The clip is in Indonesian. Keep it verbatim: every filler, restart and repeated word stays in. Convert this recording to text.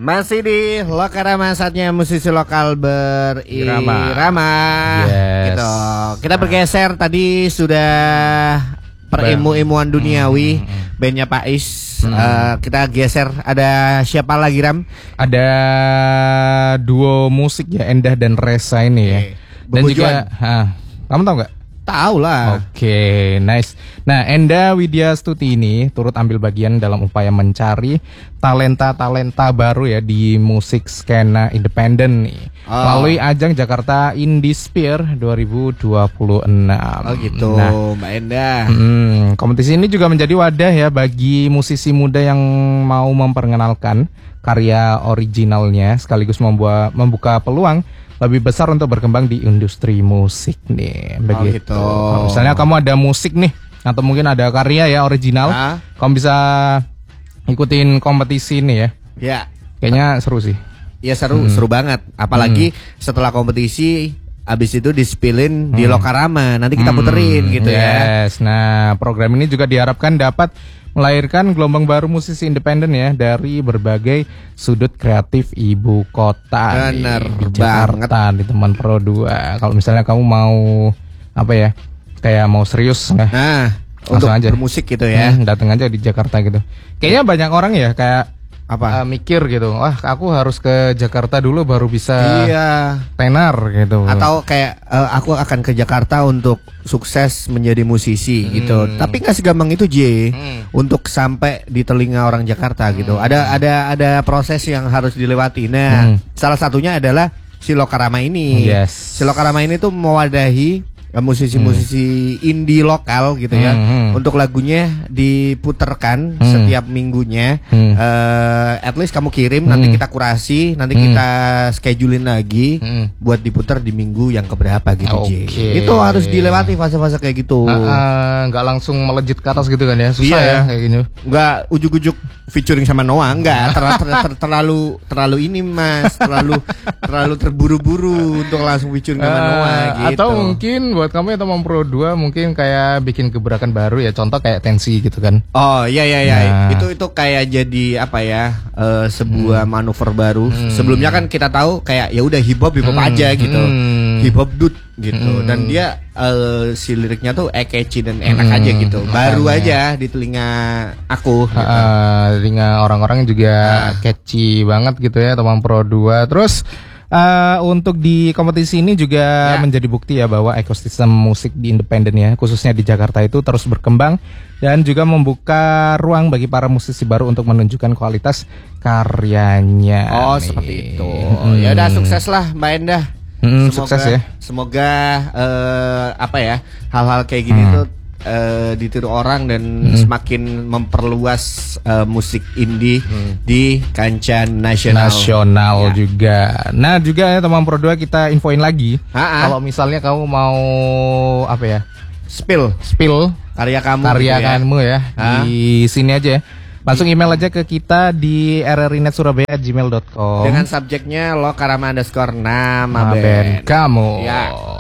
Masih di Lokarama, saatnya musisi lokal berirama. Yes. Gitu. Kita bergeser, tadi sudah perimu-imuan duniawi, hmm. bandnya Pak Is. Hmm. Uh, kita geser, ada siapa lagi, Ram? Ada duo musik ya, Endah dan Resa ini ya. Dan juga, ha, kamu tahu nggak? Tahu lah. Oke, okay, nice. Nah, Endah Widya Stuti ini turut ambil bagian dalam upaya mencari talenta-talenta baru ya di musik skena independen nih. Oh. Melalui ajang Jakarta Indiesphere dua ribu dua puluh enam. Oh gitu, nah, Mbak Endah. Hmm, kompetisi ini juga menjadi wadah ya bagi musisi muda yang mau memperkenalkan karya originalnya sekaligus membuat membuka peluang lebih besar untuk berkembang di industri musik nih, begitu. Oh gitu. Kalau misalnya kamu ada musik nih, atau mungkin ada karya ya original, ah? kamu bisa ikutin kompetisi ini ya. Ya. Kayaknya seru sih. Ya seru, hmm. seru banget. Apalagi hmm. setelah kompetisi, abis itu di-spillin hmm. di Lokarama, nanti kita puterin hmm. gitu yes. ya. Yes. Nah, program ini juga diharapkan dapat melahirkan gelombang baru musisi independen ya dari berbagai sudut kreatif ibu kota. Bener nih, di Jakarta banget. Di Teman Pro dua. Kalau misalnya kamu mau apa ya, kayak mau serius nah, nah untuk aja bermusik gitu ya, hmm, datang aja di Jakarta gitu. Kayaknya banyak orang ya kayak apa uh, mikir gitu, wah aku harus ke Jakarta dulu baru bisa iya. tenar gitu. Atau kayak uh, aku akan ke Jakarta untuk sukses menjadi musisi hmm. gitu. Tapi nggak segampang itu J hmm. untuk sampai di telinga orang Jakarta hmm. gitu. Ada ada ada proses yang harus dilewati. Nah, hmm. salah satunya adalah si Lokarama ini. Yes. Si Lokarama ini tuh mewadahi musisi-musisi hmm. indie lokal gitu ya, hmm. untuk lagunya diputerkan hmm. setiap minggunya. hmm. uh, At least kamu kirim, hmm. nanti kita kurasi, nanti hmm. kita schedulein lagi hmm. buat diputar di minggu yang keberapa gitu. Okay. Itu harus dilewati fase-fase kayak gitu. Nggak uh, uh, langsung melejit ke atas gitu kan ya, susah iya. ya kayak gini. Nggak ujuk-ujuk featuring sama Noah, enggak. Ter ter ter terlalu terlalu ini mas, terlalu terlalu terburu-buru untuk langsung featuring sama uh, Noah gitu. Atau mungkin buat kamu ya Teman Pro dua mungkin kayak bikin gebrakan baru ya, contoh kayak Tensi gitu kan. Oh iya iya iya, nah. itu itu kayak jadi apa ya, uh, sebuah hmm. manuver baru. hmm. Sebelumnya kan kita tahu kayak ya udah hip hop hip hop hmm. aja gitu, hmm. hip hop dude gitu, hmm. dan dia uh, si liriknya tuh eh catchy dan enak hmm. aja gitu, baru Makanya. aja di telinga aku. Gitu. Uh, telinga orang-orang juga uh. catchy banget gitu ya Teman Pro dua. Terus Uh, untuk di kompetisi ini juga ya. menjadi bukti ya bahwa ekosistem musik di independen ya, khususnya di Jakarta itu terus berkembang dan juga membuka ruang bagi para musisi baru untuk menunjukkan kualitas karyanya. Oh nih. Seperti itu. Hmm. Ya udah, sukses lah Mbak Endah. Hmm, semoga, sukses ya. Semoga uh, apa ya, hal-hal kayak gini hmm. tuh Uh, ditiru orang dan hmm. semakin memperluas uh, musik indie hmm. di kancah nasional. Nasional ya. juga. Nah juga ya Teman Pro dua kita infoin lagi. Kalau misalnya kamu mau apa ya, spill spill karya kamu, karya gitu ya. kamu ya ha? di sini aja. Langsung email aja ke kita di r r i net surabaya at gmail dot com dengan subjeknya Lokarama underscore nama band kamu. Ya.